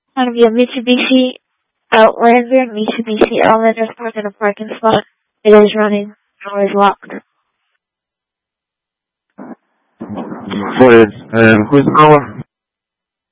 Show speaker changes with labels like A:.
A: Going to be a Mitsubishi Outlander, Mitsubishi Outlander parked in a parking spot. It is running. Door is locked.
B: Pues, who's the caller?